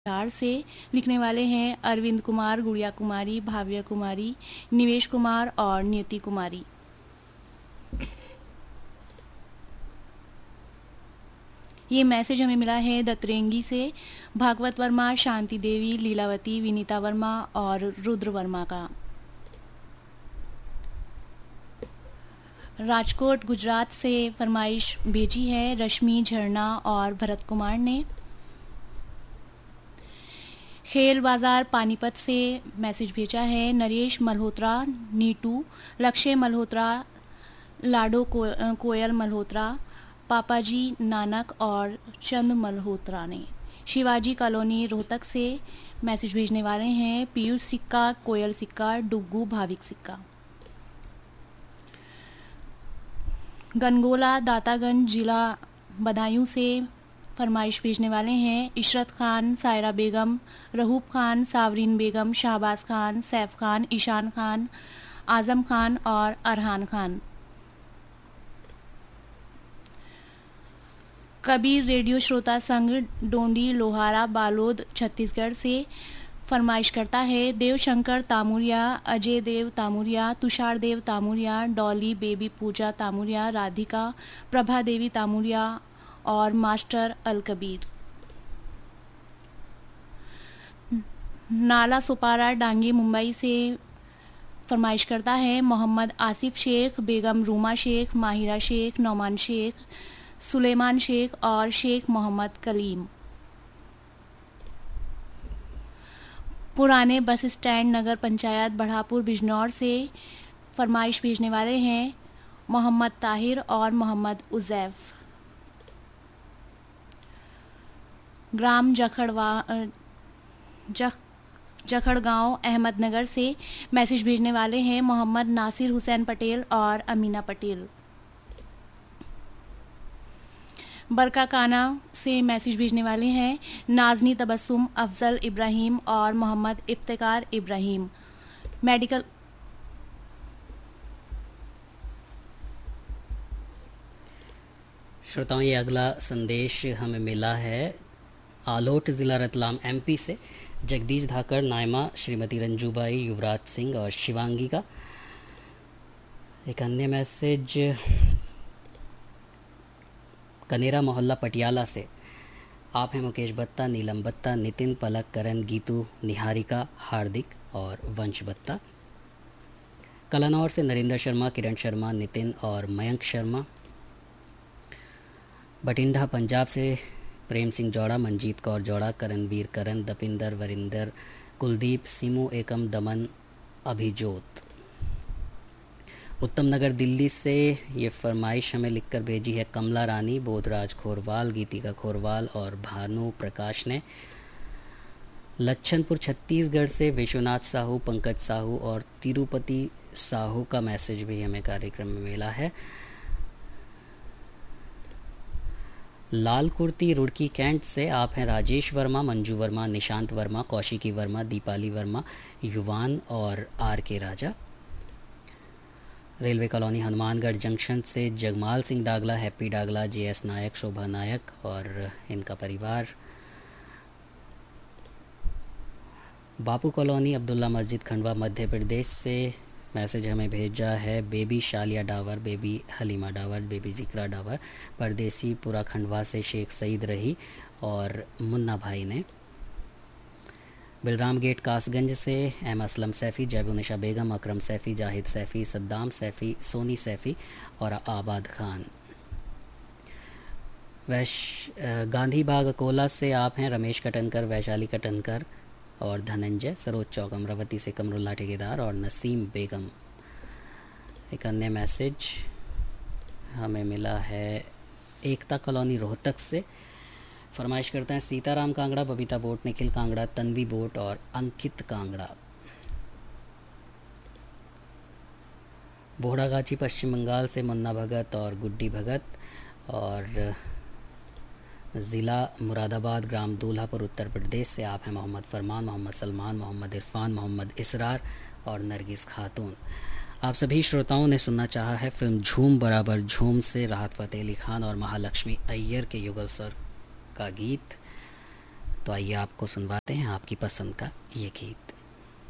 बिहार से लिखने वाले हैं अरविंद कुमार, गुड़िया कुमारी, भाव्य कुमारी, निवेश कुमार और नियति कुमारी। ये मैसेज हमें मिला है दत्रेंगी से भागवत वर्मा, शांति देवी, लीलावती, विनीता वर्मा और रुद्र वर्मा का। राजकोट गुजरात से फरमाइश भेजी है रश्मि, झरना और भरत कुमार ने। खेल बाजार पानीपत से मैसेज भेजा है नरेश मल्होत्रा, नीटू, लक्ष्य मल्होत्रा, लाडो कोयल मल्होत्रा, पापाजी नानक और चंद मल्होत्रा ने। शिवाजी कॉलोनी रोहतक से मैसेज भेजने वाले हैं पीयूष सिक्का, कोयल सिक्का, डुग्गू, भाविक सिक्का। गनगोला दातागंज जिला बदायूं से फरमाइश भेजने वाले हैं इशरत खान, सायरा बेगम, रहूब खान, सावरीन बेगम, शाहबाज खान, सैफ खान, ईशान खान, आजम खान और अरहान खान। कबीर रेडियो श्रोता संघ डोंडी लोहारा बालोद छत्तीसगढ़ से फरमाइश करता है देवशंकर तामुरिया, अजय देव तामुरिया, तुषार देव तामुरिया, डॉली बेबी पूजा तामुरिया, राधिका प्रभा देवी तामुरिया और मास्टर अल कबीर। नाला सुपारा डांगी मुंबई से फरमाइश करता है मोहम्मद आसिफ शेख, बेगम रूमा शेख, माहिरा शेख, नौमान शेख, सुलेमान शेख और शेख मोहम्मद कलीम। पुराने बस स्टैंड नगर पंचायत बढ़ापुर बिजनौर से फरमाइश भेजने वाले हैं मोहम्मद ताहिर और मोहम्मद उजैफ। ग्राम जखड़गांव अहमदनगर से मैसेज भेजने वाले हैं मोहम्मद नासिर हुसैन पटेल और अमीना पटेल। बरकाकाना से मैसेज भेजने वाले हैं नाजनी तबस्सुम, अफजल इब्राहिम और मोहम्मद इफ्तिकार इब्राहिम। मेडिकल श्रोताओं, ये अगला संदेश हमें मिला है आलोट ज़िला रतलाम एमपी से जगदीश धाकड़, नायमा, श्रीमती रंजूबाई, युवराज सिंह और शिवांगी का। एक अन्य मैसेज कनेरा मोहल्ला पटियाला से आप हैं मुकेश बत्ता, नीलम बत्ता, नितिन, पलक, करण, गीतू, निहारिका, हार्दिक और वंश बत्ता। कलानौर से नरेंद्र शर्मा, किरण शर्मा, नितिन और मयंक शर्मा। बठिंडा पंजाब से प्रेम सिंह जौड़ा, मंजीत कौर जौड़ा, करणवीर करण, दपिंदर, वरिंदर, कुलदीप, सीमू एकम, दमन, अभिजोत। उत्तम नगर दिल्ली से ये फरमाइश हमें लिखकर भेजी है कमला रानी, बोधराज खोरवाल, गीतिका खोरवाल और भानु प्रकाश ने। लच्छनपुर छत्तीसगढ़ से विश्वनाथ साहू, पंकज साहू और तिरुपति साहू का मैसेज भी हमें कार्यक्रम में मिला है। लाल कुर्ती रुड़की कैंट से आप हैं राजेश वर्मा, मंजू वर्मा, निशांत वर्मा, कौशिकी वर्मा, दीपाली वर्मा, युवान और आर के राजा। रेलवे कॉलोनी हनुमानगढ़ जंक्शन से जगमाल सिंह डागला, हैप्पी डागला, जेएस नायक, शोभा नायक और इनका परिवार। बापू कॉलोनी अब्दुल्ला मस्जिद खंडवा मध्य प्रदेश से मैसेज हमें भेजा है baby Shaliya Dawar, baby Halima Dawar, baby जिक्रा डावर। परदेसी पुरा खंडवा से शेख सईद रही और मुन्ना भाई ने। बिलराम गेट कासगंज से एम असलम सैफ़ी, जैबुनिशा बेगम, अकरम सैफ़ी, जाहिद सैफ़ी, सद्दाम सैफ़ी, सोनी सैफ़ी और आबाद खान। गांधी बाग अकोला से आप हैं रमेश कटनकर, वैशाली कटनकर और धनंजय। सरोज चौक अमरावती से कमरुल्ला ठेकेदार और नसीम बेगम। एक अन्य मैसेज हमें मिला है एकता कॉलोनी रोहतक से फरमाइश करते हैं सीताराम कांगड़ा, बबीता बोट, निखिल कांगड़ा, तन्वी बोट और अंकित कांगड़ा। बोहड़ागाछी पश्चिम बंगाल से मुन्ना भगत और गुड्डी भगत। और ज़िला मुरादाबाद, ग्राम दूल्हापुर, उत्तर प्रदेश से आप हैं मोहम्मद फरमान, मोहम्मद सलमान, मोहम्मद इरफान, मोहम्मद इसरार और नरगिस खातून। आप सभी श्रोताओं ने सुनना चाहा है फिल्म झूम बराबर झूम से राहत फ़तेह अली खान और महालक्ष्मी अय्यर के युगल स्वर का गीत। तो आइए आपको सुनवाते हैं आपकी पसंद का ये गीत।